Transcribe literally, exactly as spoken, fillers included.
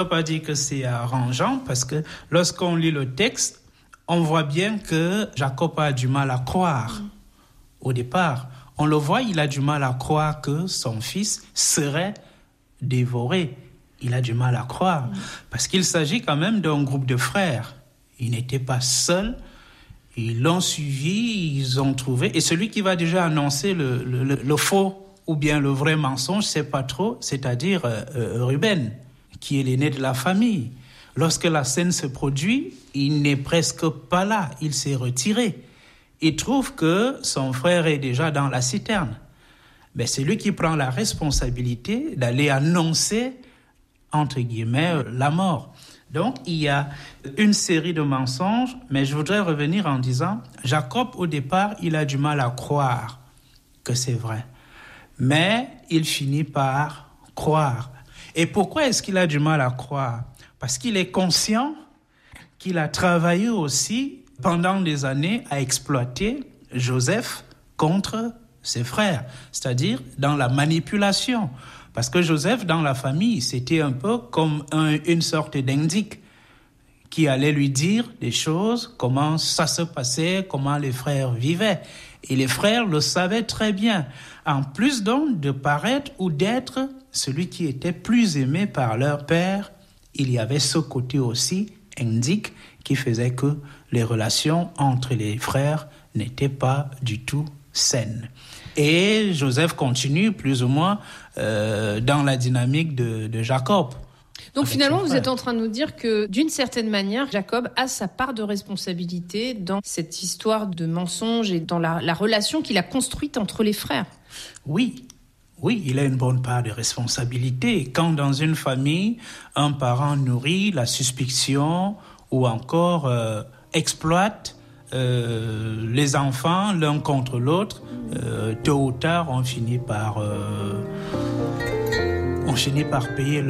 ne peux pas dire que c'est arrangeant parce que lorsqu'on lit le texte, on voit bien que Jacob a du mal à croire. Mmh. Au départ, on le voit, il a du mal à croire que son fils serait dévoré. Il a du mal à croire mmh. parce qu'il s'agit quand même d'un groupe de frères. Il n'était pas seul. Ils l'ont suivi, ils ont trouvé. Et celui qui va déjà annoncer le, le, le, le faux ou bien le vrai mensonge, c'est pas trop, c'est-à-dire euh, Ruben, qui est l'aîné de la famille. Lorsque la scène se produit, il n'est presque pas là, il s'est retiré. Il trouve que son frère est déjà dans la citerne. Mais c'est lui qui prend la responsabilité d'aller annoncer, entre guillemets, la mort. Donc, il y a une série de mensonges, mais je voudrais revenir en disant, Jacob, au départ, il a du mal à croire que c'est vrai. Mais il finit par croire. Et pourquoi est-ce qu'il a du mal à croire? Parce qu'il est conscient qu'il a travaillé aussi pendant des années à exploiter Joseph contre ses frères, c'est-à-dire dans la manipulation. Parce que Joseph, dans la famille, c'était un peu comme un, une sorte d'indique qui allait lui dire des choses, comment ça se passait, comment les frères vivaient. Et les frères le savaient très bien. En plus donc de paraître ou d'être celui qui était plus aimé par leur père, il y avait ce côté aussi indique qui faisait que les relations entre les frères n'étaient pas du tout saines. Et Joseph continue plus ou moins euh, dans la dynamique de, de Jacob. Donc finalement, vous êtes en train de nous dire que d'une certaine manière, Jacob a sa part de responsabilité dans cette histoire de mensonge et dans la, la relation qu'il a construite entre les frères. Oui, oui, il a une bonne part de responsabilité. Quand dans une famille, un parent nourrit la suspicion ou encore euh, exploite Euh, les enfants l'un contre l'autre, euh, tôt ou tard on finit par euh, on finit par payer le